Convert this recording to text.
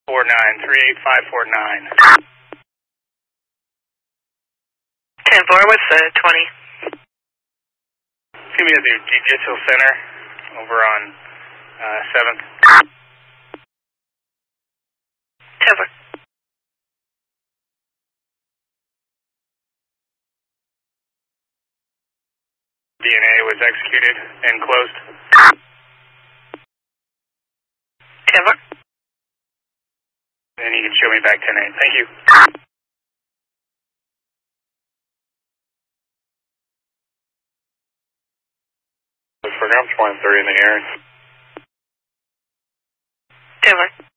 38549. 10-4, what's the 20? It's going to be at the Jiu-Jitsu Center over on 7th. 10-4. DNA was executed and closed. 10-4. And you can show me back 10-8. Thank you. Program 2030 in the air. 10-4.